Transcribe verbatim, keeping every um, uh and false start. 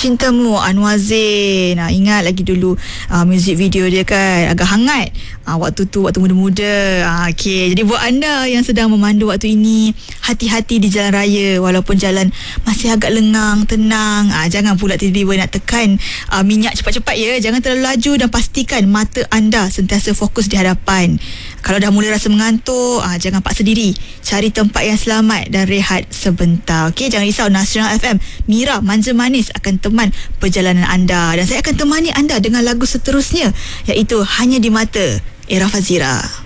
Cintamu, Anwar Zain. Ha, ingat lagi dulu uh, music video dia kan agak hangat uh, waktu tu, waktu muda-muda. uh, okay. Jadi buat anda yang sedang memandu waktu ini, hati-hati di jalan raya. Walaupun jalan masih agak lengang, tenang, uh, jangan pula tiba-tiba nak tekan uh, minyak cepat-cepat ya. Jangan terlalu laju dan pastikan mata anda sentiasa fokus di hadapan. Kalau dah mula rasa mengantuk, uh, jangan paksa diri, cari tempat yang selamat dan rehat sebentar. Okey, jangan risau, Nasional F M, Mira Manja Manis akan teman perjalanan anda, dan saya akan temani anda dengan lagu seterusnya, iaitu Hanya di Mata, Era Fazira.